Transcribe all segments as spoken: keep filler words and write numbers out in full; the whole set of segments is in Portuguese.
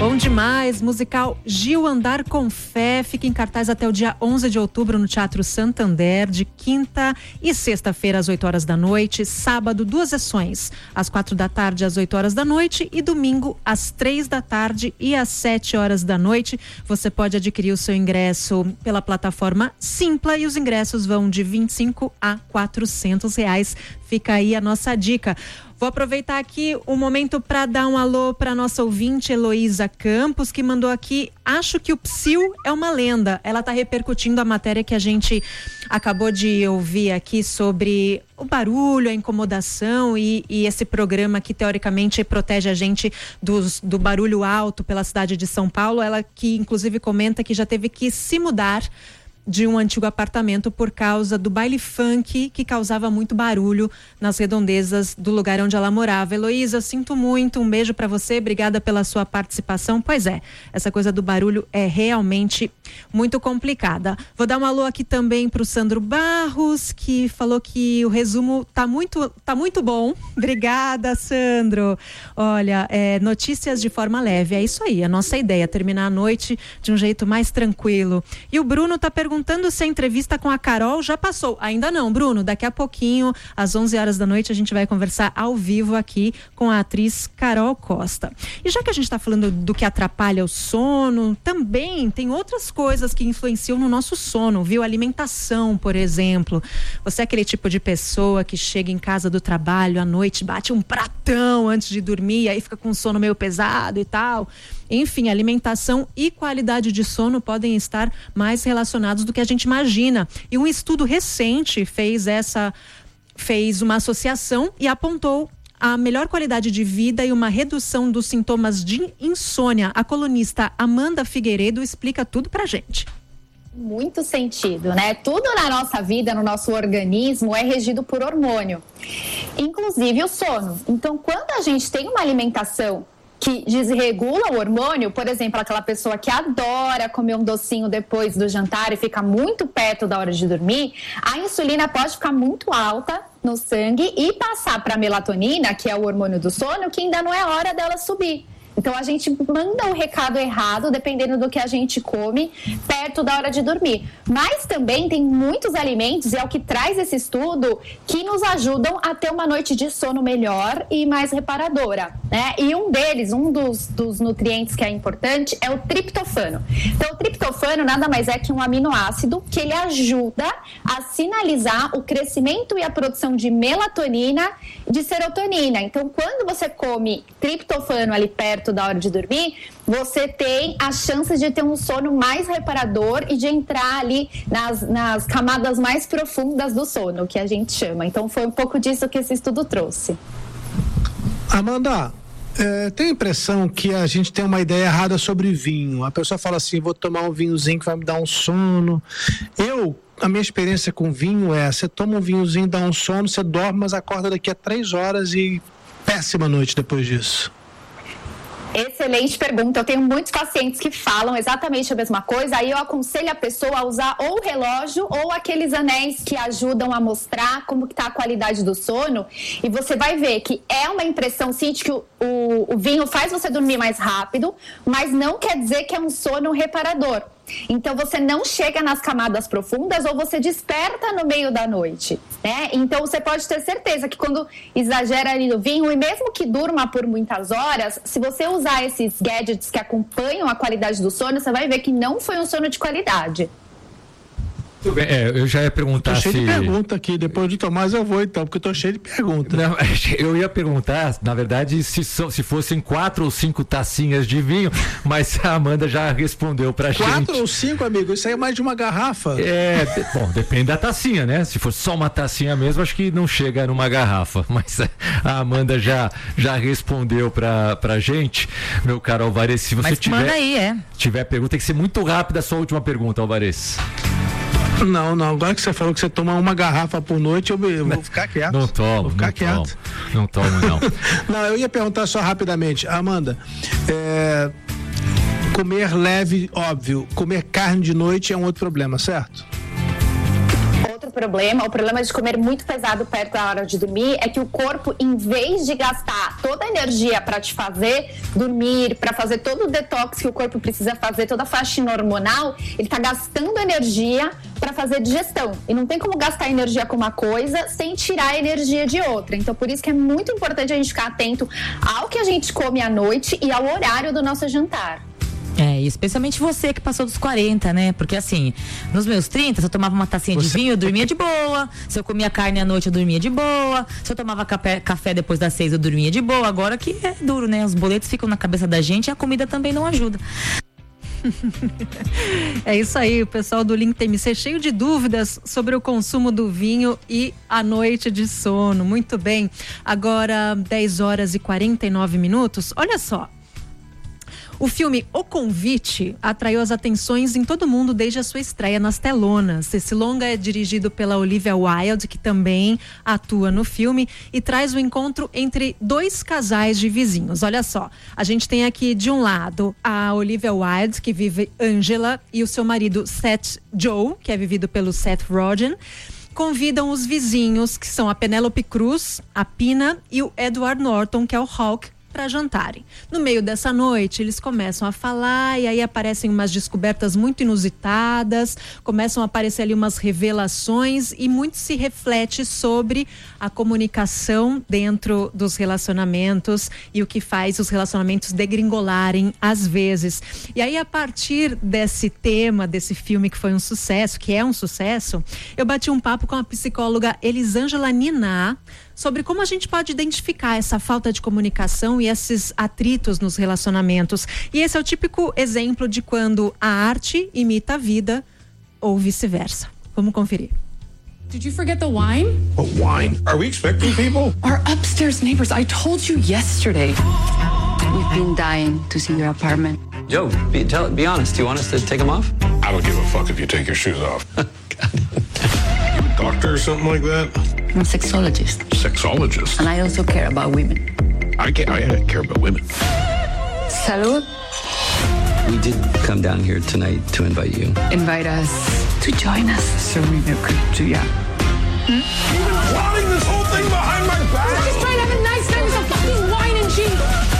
Bom demais, musical Gil Andar com Fé, fica em cartaz até o dia onze de outubro no Teatro Santander, de quinta e sexta-feira às oito horas da noite, sábado duas sessões, às quatro da tarde às oito horas da noite e domingo às três da tarde e às sete horas da noite. Você pode adquirir o seu ingresso pela plataforma Simpla e os ingressos vão de vinte e cinco a quatrocentos reais. Fica aí a nossa dica. Vou aproveitar aqui o momento para dar um alô para nossa ouvinte Heloísa Campos, que mandou aqui: acho que o Psyu é uma lenda. Ela está repercutindo a matéria que a gente acabou de ouvir aqui sobre o barulho, a incomodação e, e esse programa que teoricamente protege a gente dos, do barulho alto pela cidade de São Paulo. Ela que inclusive comenta que já teve que se mudar de um antigo apartamento por causa do baile funk que causava muito barulho nas redondezas do lugar onde ela morava. Heloísa, sinto muito, um beijo pra você, obrigada pela sua participação. Pois é, essa coisa do barulho é realmente muito complicada. Vou dar um alô aqui também pro Sandro Barros, que falou que o resumo tá muito, tá muito bom. Obrigada, Sandro. Olha, é, notícias de forma leve, é isso aí, a nossa ideia, terminar a noite de um jeito mais tranquilo. E o Bruno tá perguntando Perguntando se a entrevista com a Carol já passou. Ainda não, Bruno. Daqui a pouquinho, às onze horas da noite, a gente vai conversar ao vivo aqui com a atriz Carol Costa. E já que a gente está falando do que atrapalha o sono, também tem outras coisas que influenciam no nosso sono, viu? Alimentação, por exemplo. Você é aquele tipo de pessoa que chega em casa do trabalho à noite, bate um pratão antes de dormir, aí fica com um sono meio pesado e tal. Enfim, alimentação e qualidade de sono podem estar mais relacionados do que a gente imagina. E um estudo recente fez essa, fez uma associação e apontou a melhor qualidade de vida e uma redução dos sintomas de insônia. A colunista Amanda Figueiredo explica tudo pra gente. Muito sentido, né? Tudo na nossa vida, no nosso organismo, é regido por hormônio, inclusive o sono. Então, quando a gente tem uma alimentação que desregula o hormônio, por exemplo, aquela pessoa que adora comer um docinho depois do jantar e fica muito perto da hora de dormir, a insulina pode ficar muito alta no sangue e passar para a melatonina, que é o hormônio do sono, que ainda não é hora dela subir. Então a gente manda o recado errado, dependendo do que a gente come, perto da hora de dormir. Mas também tem muitos alimentos, e é o que traz esse estudo, que nos ajudam a ter uma noite de sono melhor e mais reparadora, né? E um deles, um dos, dos nutrientes que é importante, é o triptofano. Então o triptofano nada mais é que um aminoácido que ele ajuda a sinalizar o crescimento e a produção de melatonina e de serotonina. Então quando você come triptofano ali perto da hora de dormir, você tem a chance de ter um sono mais reparador e de entrar ali nas, nas camadas mais profundas do sono, que a gente chama. Então foi um pouco disso que esse estudo trouxe. Amanda, é, tem a impressão que a gente tem uma ideia errada sobre vinho. A pessoa fala assim, vou tomar um vinhozinho que vai me dar um sono. Eu, a minha experiência com vinho é, você toma um vinhozinho, dá um sono, você dorme, mas acorda daqui a três horas e péssima noite depois disso. Excelente pergunta. Eu tenho muitos pacientes que falam exatamente a mesma coisa. Aí eu aconselho a pessoa a usar ou o relógio ou aqueles anéis que ajudam a mostrar como que tá a qualidade do sono. E você vai ver que é uma impressão, sim, de que o, o, o vinho faz você dormir mais rápido, mas não quer dizer que é um sono reparador. Então você não chega nas camadas profundas ou você desperta no meio da noite, né? Então você pode ter certeza que quando exagera ali no vinho, e mesmo que durma por muitas horas, se você usar esses gadgets que acompanham a qualidade do sono, você vai ver que não foi um sono de qualidade. Tudo bem, é, eu já ia perguntar se... Tô cheio se... de pergunta aqui, depois do Tomás eu vou então, porque eu tô cheio de perguntas. Não, eu ia perguntar, na verdade, se, se fossem quatro ou cinco tacinhas de vinho, mas a Amanda já respondeu pra quatro gente. Quatro ou cinco, amigo? Isso aí é mais de uma garrafa. É, bom, depende da tacinha, né? Se for só uma tacinha mesmo, acho que não chega numa garrafa, mas a Amanda já, já respondeu pra, pra gente. Meu caro Alvarez, se você mas tiver, manda aí, é. tiver pergunta, tem que ser muito rápida a sua última pergunta, Alvarez. Não, não, agora que você falou que você toma uma garrafa por noite, eu, eu vou ficar quieto. Não tomo, vou ficar não quieto. tomo, não tomo, não. Não, eu ia perguntar só rapidamente, Amanda, é, comer leve, óbvio, comer carne de noite é um outro problema, certo? problema, o problema de comer muito pesado perto da hora de dormir, é que o corpo, em vez de gastar toda a energia para te fazer dormir, para fazer todo o detox que o corpo precisa fazer, toda a faxina hormonal, ele está gastando energia para fazer digestão. E não tem como gastar energia com uma coisa sem tirar a energia de outra. Então, por isso que é muito importante a gente ficar atento ao que a gente come à noite e ao horário do nosso jantar. É, especialmente você que passou dos quarenta, né? Porque assim, nos meus trinta, se eu tomava uma tacinha você... de vinho, eu dormia de boa. Se eu comia carne à noite, eu dormia de boa. Se eu tomava café, café depois das seis, eu dormia de boa. Agora que é duro, né? Os boletos ficam na cabeça da gente e a comida também não ajuda. É isso aí, o pessoal do Link T M C cheio de dúvidas sobre o consumo do vinho e a noite de sono. Muito bem, agora dez horas e quarenta e nove minutos. Olha só, o filme O Convite atraiu as atenções em todo mundo desde a sua estreia nas telonas. Esse longa é dirigido pela Olivia Wilde, que também atua no filme, e traz o encontro entre dois casais de vizinhos. Olha só, a gente tem aqui de um lado a Olivia Wilde, que vive Angela, e o seu marido Seth Joe, que é vivido pelo Seth Rogen. Convidam os vizinhos, que são a Penélope Cruz, a Pina e o Edward Norton, que é o Hawk, para jantarem. No meio dessa noite, eles começam a falar e aí aparecem umas descobertas muito inusitadas, começam a aparecer ali umas revelações e muito se reflete sobre a comunicação dentro dos relacionamentos e o que faz os relacionamentos degringolarem às vezes. E aí, a partir desse tema, desse filme que foi um sucesso, que é um sucesso, eu bati um papo com a psicóloga Elisângela Niná sobre como a gente pode identificar essa falta de comunicação e esses atritos nos relacionamentos. E esse é o típico exemplo de quando a arte imita a vida ou vice-versa. Vamos conferir. Did you forget the wine? What wine? Are we expecting people? Our upstairs neighbors. I told you yesterday. We've been dying to see your apartment. Joe, be, tell, be honest. Do you want us to take them off? I don't give a fuck if you take your shoes off. You a doctor or something like that? I'm a sexologist. Sexologist? And I also care about women. I care, I care about women. Salud. We did come down here tonight to invite you. Invite us to join us. So we could do, yeah. Hmm? You've been plotting this whole thing behind my back. We're just trying to have a nice time with some fucking wine and cheese.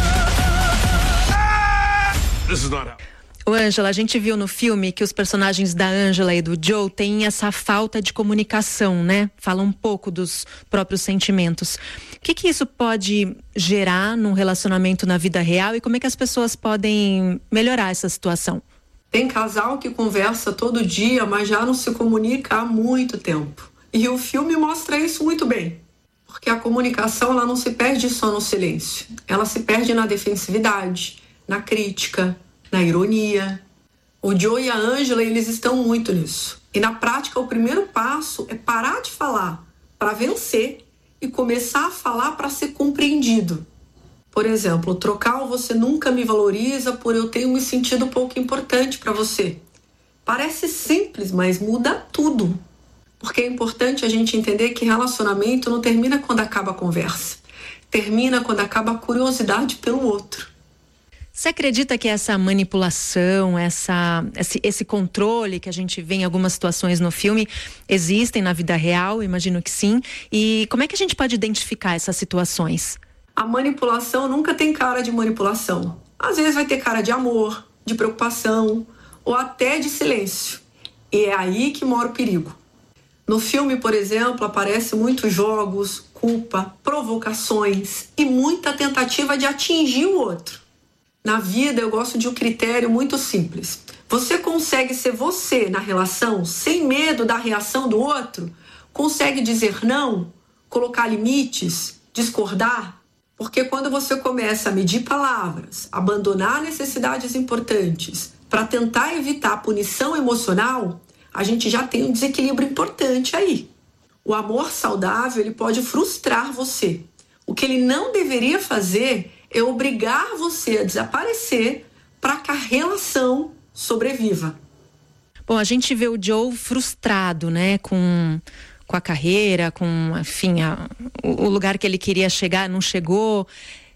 Ah! This is not how... Ô, Ângela, a gente viu no filme que os personagens da Ângela e do Joe têm essa falta de comunicação, né? Falam um pouco dos próprios sentimentos. O que que isso pode gerar num relacionamento na vida real e como é que as pessoas podem melhorar essa situação? Tem casal que conversa todo dia, mas já não se comunica há muito tempo. E o filme mostra isso muito bem. Porque a comunicação, ela não se perde só no silêncio. Ela se perde na defensividade, na crítica, na ironia. O Joe e a Angela, eles estão muito nisso. E na prática, o primeiro passo é parar de falar para vencer e começar a falar para ser compreendido. Por exemplo, trocar o "você nunca me valoriza" por "eu tenho me sentido pouco importante para você". Parece simples, mas muda tudo. Porque é importante a gente entender que relacionamento não termina quando acaba a conversa. Termina quando acaba a curiosidade pelo outro. Você acredita que essa manipulação, essa, esse, esse controle que a gente vê em algumas situações no filme existem na vida real? Imagino que sim. E como é que a gente pode identificar essas situações? A manipulação nunca tem cara de manipulação. Às vezes vai ter cara de amor, de preocupação ou até de silêncio. E é aí que mora o perigo. No filme, por exemplo, aparecem muitos jogos, culpa, provocações e muita tentativa de atingir o outro. Na vida, eu gosto de um critério muito simples. Você consegue ser você na relação sem medo da reação do outro? Consegue dizer não? Colocar limites? Discordar? Porque quando você começa a medir palavras, abandonar necessidades importantes para tentar evitar a punição emocional, a gente já tem um desequilíbrio importante aí. O amor saudável, ele pode frustrar você. O que ele não deveria fazer é obrigar você a desaparecer para que a relação sobreviva. Bom, a gente vê o Joe frustrado, né, com, com a carreira, com, enfim, a, o, o lugar que ele queria chegar não chegou.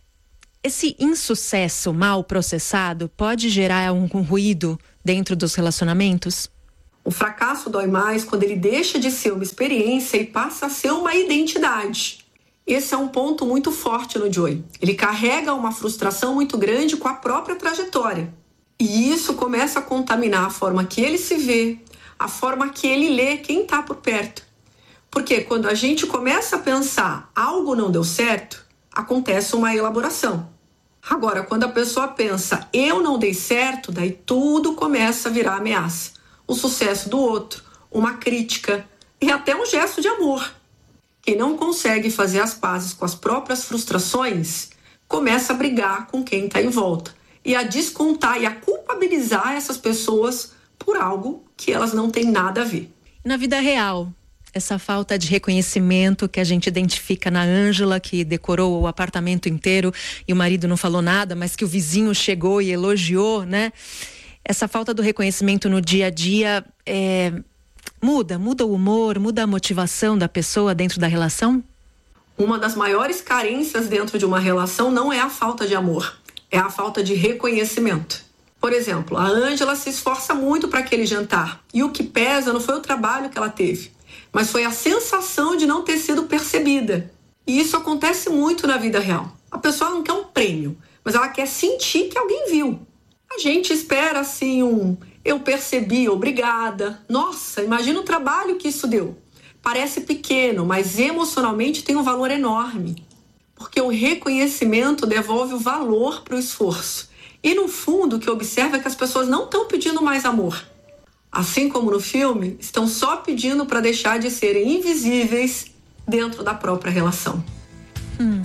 Esse insucesso mal processado pode gerar algum ruído dentro dos relacionamentos? O fracasso dói mais quando ele deixa de ser uma experiência e passa a ser uma identidade. Esse é um ponto muito forte no Joey. Ele carrega uma frustração muito grande com a própria trajetória. E isso começa a contaminar a forma que ele se vê, a forma que ele lê quem está por perto. Porque quando a gente começa a pensar algo não deu certo, acontece uma elaboração. Agora, quando a pessoa pensa eu não dei certo, daí tudo começa a virar ameaça. O sucesso do outro, uma crítica e até um gesto de amor. Quem não consegue fazer as pazes com as próprias frustrações, começa a brigar com quem está em volta e a descontar e a culpabilizar essas pessoas por algo que elas não têm nada a ver. Na vida real, essa falta de reconhecimento que a gente identifica na Ângela, que decorou o apartamento inteiro e o marido não falou nada, mas que o vizinho chegou e elogiou, né? Essa falta do reconhecimento no dia a dia é, muda, muda o humor, muda a motivação da pessoa dentro da relação? Uma das maiores carências dentro de uma relação não é a falta de amor, é a falta de reconhecimento. Por exemplo, a Ângela se esforça muito para aquele jantar e o que pesa não foi o trabalho que ela teve, mas foi a sensação de não ter sido percebida. E isso acontece muito na vida real. A pessoa não quer um prêmio, mas ela quer sentir que alguém viu. A gente espera assim um eu percebi, obrigada. Nossa, imagina o trabalho que isso deu. Parece pequeno, mas emocionalmente tem um valor enorme. Porque o reconhecimento devolve o valor para o esforço. E no fundo o que observa é que as pessoas não estão pedindo mais amor. Assim como no filme, estão só pedindo para deixar de serem invisíveis dentro da própria relação. Hum.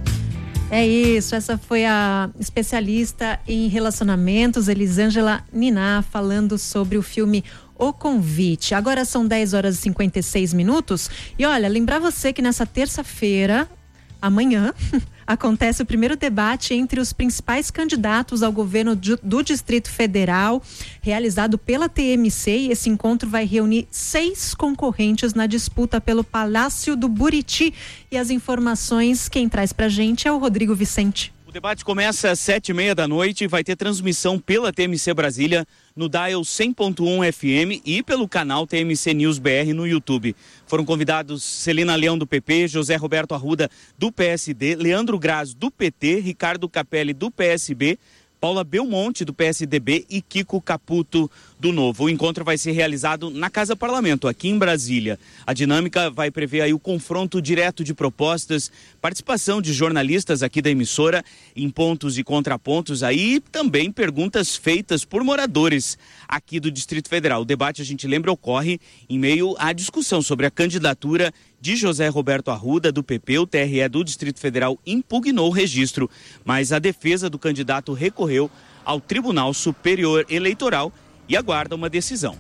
É isso, essa foi a especialista em relacionamentos, Elisângela Niná, falando sobre o filme O Convite. Agora são dez horas e cinquenta e seis minutos. E olha, lembrar você que nessa terça-feira, amanhã, acontece o primeiro debate entre os principais candidatos ao governo do Distrito Federal, realizado pela T M C, e esse encontro vai reunir seis concorrentes na disputa pelo Palácio do Buriti. E as informações, quem traz pra gente é o Rodrigo Vicente. O debate começa às sete e meia da noite e vai ter transmissão pela T M C Brasília no Dial cem ponto um F M e pelo canal T M C News B R no YouTube. Foram convidados Celina Leão do P P, José Roberto Arruda do P S D, Leandro Graz do P T, Ricardo Capelli do P S B, Paula Belmonte do P S D B e Kiko Caputo do Novo. O encontro vai ser realizado na Casa Parlamento, aqui em Brasília. A dinâmica vai prever aí o confronto direto de propostas, participação de jornalistas aqui da emissora em pontos e contrapontos aí, e também perguntas feitas por moradores aqui do Distrito Federal. O debate, a gente lembra, ocorre em meio à discussão sobre a candidatura de José Roberto Arruda, do P P. O T R E do Distrito Federal impugnou o registro, mas a defesa do candidato recorreu ao Tribunal Superior Eleitoral e aguarda uma decisão.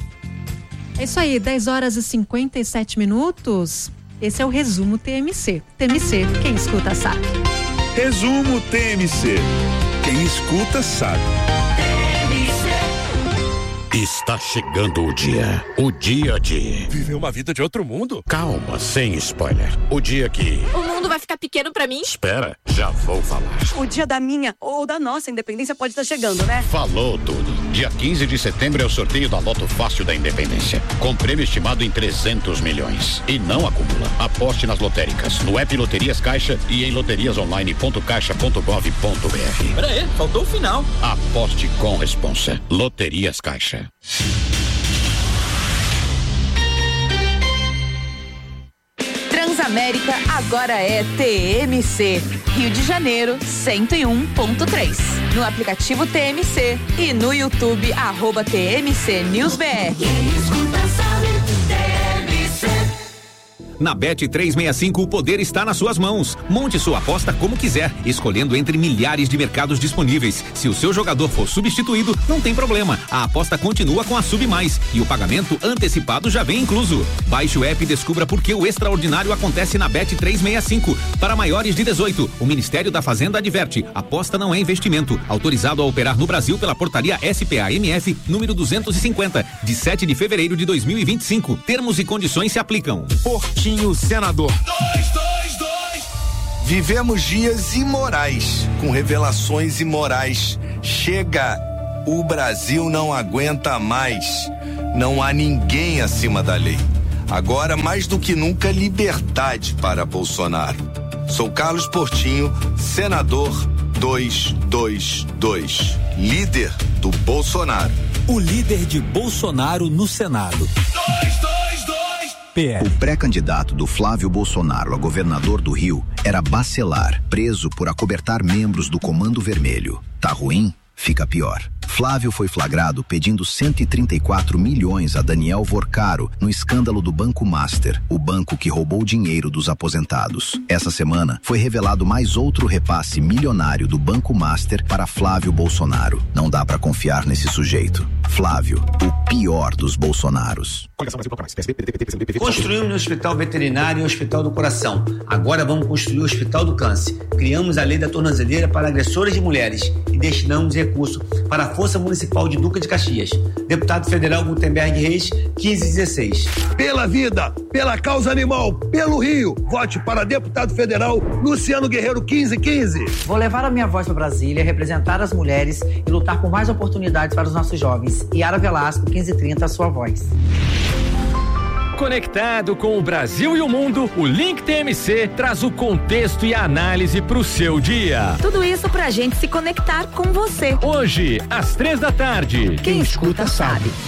É isso aí, dez horas e cinquenta e sete minutos. Esse é o resumo T M C. T M C, quem escuta sabe. Resumo T M C. Quem escuta sabe. Está chegando o dia, o dia de... Viver uma vida de outro mundo? Calma, sem spoiler. O dia que... O mundo vai ficar pequeno pra mim? Espera, já vou falar. O dia da minha ou da nossa independência pode estar chegando, né? Falou tudo. Dia quinze de setembro é o sorteio da Loto Fácil da Independência, com prêmio estimado em trezentos milhões. E não acumula. Aposte nas lotéricas, no app Loterias Caixa e em loterias online ponto caixa ponto gov ponto br. Pera aí, faltou o final. Aposte com responsa. Loterias Caixa. Transamérica agora é T M C. Rio de Janeiro, cento e um ponto três. No aplicativo T M C e no YouTube, arroba T M C News B R. Na Bet trezentos e sessenta e cinco, o poder está nas suas mãos. Monte sua aposta como quiser, escolhendo entre milhares de mercados disponíveis. Se o seu jogador for substituído, não tem problema. A aposta continua com a Sub Mais e o pagamento antecipado já vem incluso. Baixe o app e descubra por que o extraordinário acontece na Bet trezentos e sessenta e cinco. Para maiores de dezoito, o Ministério da Fazenda adverte: aposta não é investimento. Autorizado a operar no Brasil pela portaria S P A M F número duzentos e cinquenta, de sete de fevereiro de dois mil e vinte e cinco. Termos e condições se aplicam. Portinho Senador. Dois, dois, dois. Vivemos dias imorais, com revelações imorais. Chega, o Brasil não aguenta mais. não há ninguém acima da lei. Agora, mais do que nunca, liberdade para Bolsonaro. Sou Carlos Portinho, senador duzentos e vinte e dois, líder do Bolsonaro. O líder de Bolsonaro no Senado. dois dois dois P L. O pré-candidato do Flávio Bolsonaro a governador do Rio era Bacelar, preso por acobertar membros do Comando Vermelho. Tá ruim? Fica pior. Flávio foi flagrado pedindo cento e trinta e quatro milhões a Daniel Vorcaro no escândalo do Banco Master, o banco que roubou dinheiro dos aposentados. Essa semana foi revelado mais outro repasse milionário do Banco Master para Flávio Bolsonaro. Não dá pra confiar nesse sujeito. Flávio, o pior dos Bolsonaros. Construímos o Hospital Veterinário e o Hospital do Coração. Agora vamos construir o Hospital do Câncer. Criamos a Lei da Tornozeleira para agressores de mulheres e destinamos recursos para a Força Municipal de Duque de Caxias. Deputado Federal Gutenberg Reis, quinze dezesseis. Pela vida, pela causa animal, pelo Rio, vote para deputado federal Luciano Guerreiro, quinze quinze. Vou levar a minha voz para Brasília, representar as mulheres e lutar por mais oportunidades para os nossos jovens. Yara Velasco, quinze trinta, a sua voz. Conectado com o Brasil e o mundo, o Link T M C traz o contexto e a análise para o seu dia. Tudo isso pra gente se conectar com você. Hoje, às três da tarde. Quem escuta sabe.